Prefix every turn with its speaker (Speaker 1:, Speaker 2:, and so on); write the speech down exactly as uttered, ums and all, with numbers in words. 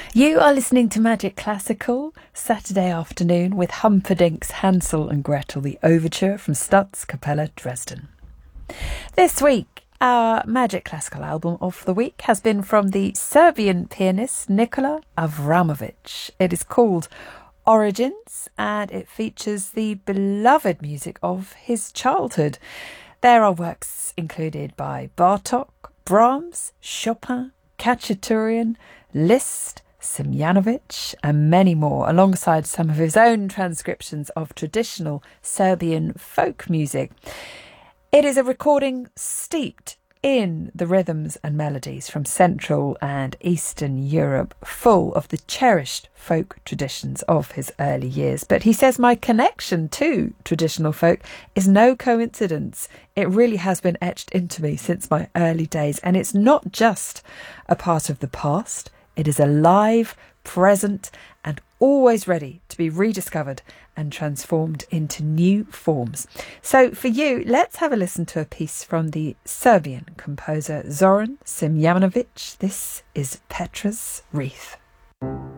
Speaker 1: You are listening to Magic Classical, Saturday afternoon with Humperdinck's Hansel and Gretel, the overture from Staatskapelle Dresden. This week, our Magic Classical album of the week has been from the Serbian pianist Nikola Avramovic. It is called Origins and it features the beloved music of his childhood. There are works included by Bartók, Brahms, Chopin, Khachaturian, Liszt, Simianovic and many more, alongside some of his own transcriptions of traditional Serbian folk music. It is a recording steeped in the rhythms and melodies from Central and Eastern Europe, full of the cherished folk traditions of his early years. But he says my connection to traditional folk is no coincidence. It really has been etched into me since my early days, and it's not just a part of the past. It is alive, present, and always ready to be rediscovered and transformed into new forms. So for you, let's have a listen to a piece from the Serbian composer Zoran Simjanovic. This is Petra's Wreath.